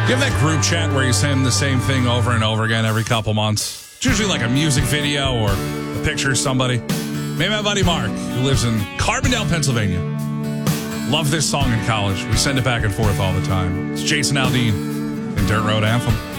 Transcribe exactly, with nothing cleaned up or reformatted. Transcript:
You have that group chat where you send the same thing over and over again every couple months. It's usually like a music video or a picture of somebody. Maybe my buddy Mark, who lives in Carbondale, Pennsylvania. Loved this song in college. We send it back and forth all the time. It's Jason Aldean in Dirt Road Anthem.